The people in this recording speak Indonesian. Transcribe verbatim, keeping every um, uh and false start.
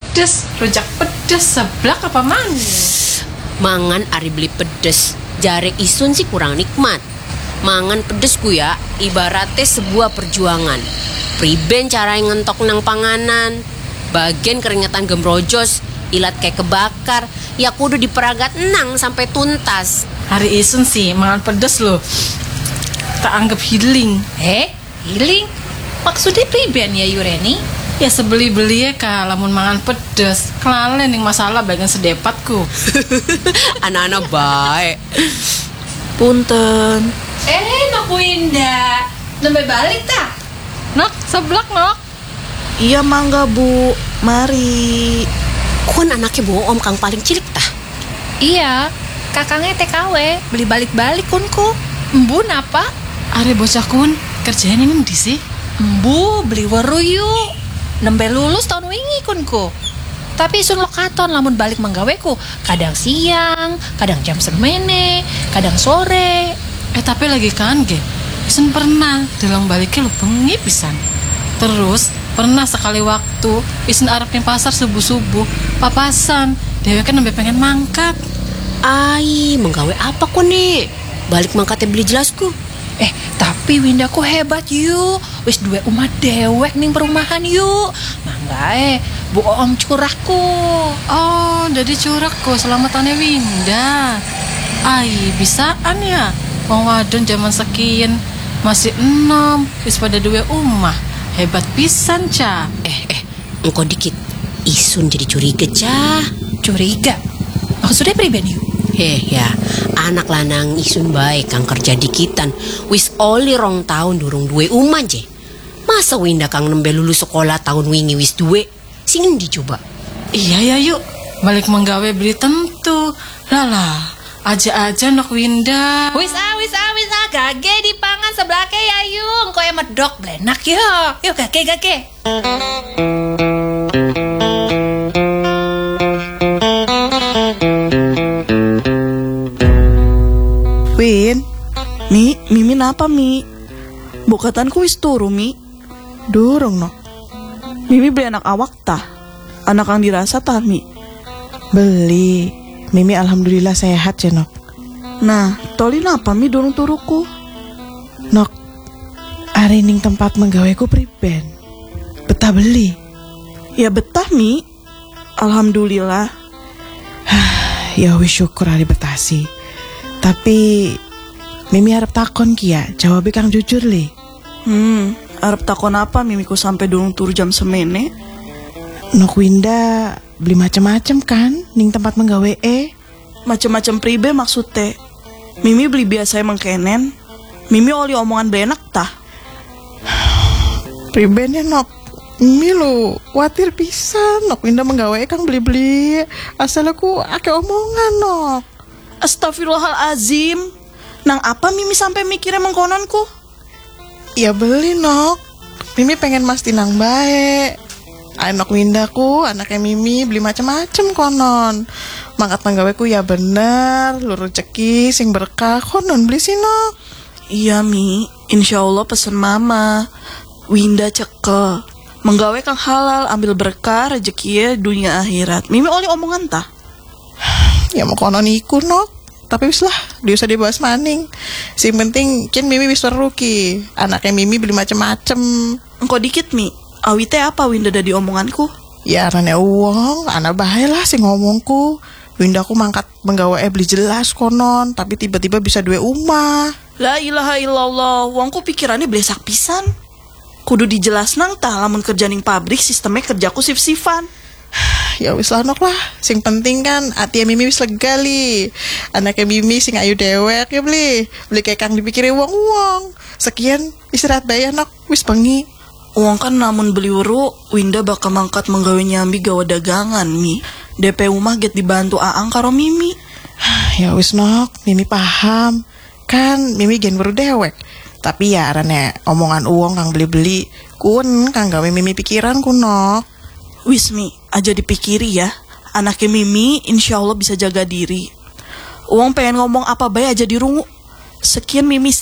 pedes, rujak pedes, seblak apa manis? Mangan ari beli pedes, jare isun sih kurang nikmat. Mangan pedesku ya, ibaratnya sebuah perjuangan. Priben cara ngentok nang panganan, bagian keringetan gembrojos, ilat kayak kebakar, ya kudu diperagat nang sampai tuntas. Hari isun sih mangan pedes loh, tak anggap healing. Eh, healing? Maksudnya priben ya Yureni? Ya sebeli-beli ya kak, lamun mangan pedes, kelalen yang masalah bagian sedepatku. Anak-anak baik. Punten. Eh, Nok Winda, nembe balik tak? Nok, seblak nok. Iya mangga bu, mari. Kun anaknya bawa om kang paling cilik tah. Iya, kakangnya T K W, beli balik-balik kunku. Embu napa? Are bocah kun, kerjaan ini di sih. Embu beli weru yuk. Nembe lulus tahun wingi kunku. Tapi isun lokaton lamun balik menggaweku, kadang siang, kadang jam semene, kadang sore. Eh tapi lagi kan ge, isun pernah dalam baliknya lu bengi pisan. Terus pernah sekali waktu isun arep ning pasar subuh-subuh, papasan, dewe kan nembe pengen mangkat. Ai, menggawe apa kok nih? Balik mangkatnya beli jelasku. Eh, tapi Windaku hebat yuk. Wis duwe umah dewek ning perumahan yuk. Mangga eh, Bu Om curahku. Oh, jadi curahku selamatannya Winda. Ai, bisaan ya. Wong wadon zaman sekian masih enom, wis pada duwe umah. Hebat pisan, Ca. Eh, eh, engkau dikit. Isun jadi curiga, Ca. Curiga? Maksudnya priben yuk? Heh ya, anak lanang isun baik kang kerja dikitan. Wis oli rong tahun durung duwe umah je. Masa Winda kang nembe lulus sekolah tahun wingi wis duwe? Sing endi coba? Iya ya yuk, balik menggawe beli tentu. Lala, aja-aja nok Winda. Wis ah, wis ah, wis ah, gage dipangan sebelake ya yung. Kok yang medok blenak yuk. Yuk gage gage. Win, Mi, Mimi napa Mi? Bukatanku wis turu Mi. Durung no. Mimi beli anak awak tah. Anak yang dirasa tah Mi. Beli. Mimi alhamdulillah sehat ya nok. Nah, toli napa Mi durung turuku? Nok, hari ning tempat menggaweku priben. Betah beli. Ya betah Mi. Alhamdulillah. Ya wis syukur hari betah sih. Tapi Mimi harap takon kia, jawabnya kang jujur li. Hmm, harap takon apa Mimiku sampai durung turu jam semene? Nok Winda beli macem-macem kan ning tempat menggawe e. Macem-macem pribe maksudnya. Mimi beli biasa emang kenen. Mimi oli omongan benak tah. Priben ya nok. Mimi lo khawatir pisan nok Winda menggawe kang beli-beli. Asal aku ake omongan nok. Astagfirullahalazim. Nang apa Mimi sampai mikirnya mengkononku? Ya beli nok. Mimi pengen mas tinang bae. Anak Windaku, anaknya Mimi beli macem-macem konon. Mangkat manggaweku ya bener, lu rezeki sing berkah konon beli sih nok. Iya Mi, insya Allah pesen mama. Winda ceke. Menggawe kang halal, ambil berkah rezeki ya dunia akhirat. Mimi oli omongan tah. Ya mau konon iku nok. Tapi wis lah, diusah dibahas maning. Sing penting kin Mimi wis weru ki. Anaknya Mimi beli macem-macem. Engkau dikit Mi, awite apa Winda dadi omonganku? Ya rane uang, anak bahaya lah sing ngomongku. Winda aku mangkat menggawe beli jelas konon, tapi tiba-tiba bisa duwe umah. La ilaha illallah, wongku pikirannya blesak pisan. Kudu dijelas nang tah lamun kerja ning pabrik sistemnya kerjaku sif-sifan. Ya wis lah nok lah, sing penting kan hati Mimi wis lega li. Anaknya Mimi sing ayu dewek ya beli. Beli kayak kang dipikirin uang-uang. Sekian istirahat bayar nok, wis bengi. Uang kan namun beli weru, Winda bakal mangkat menggawe nyambi gawa dagangan Mi. D P rumah get dibantu Aang karo Mimi. Ya wis nok, Mimi paham. Kan Mimi gen baru dewek. Tapi ya rane omongan uang kang beli-beli kun kang gawe Mimi pikiran kun nok. Wis Mi, aja dipikiri ya. Anaknya Mimi insya Allah bisa jaga diri. Uang pengen ngomong apa bae aja dirungu. Sekian Mimi.